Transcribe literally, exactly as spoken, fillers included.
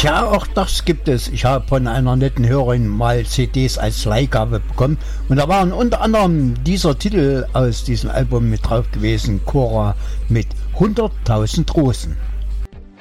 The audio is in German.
Ja, auch das gibt es. Ich habe von einer netten Hörerin mal C Ds als Leihgabe bekommen und da waren unter anderem dieser Titel aus diesem Album mit drauf gewesen, Cora mit hunderttausend Rosen.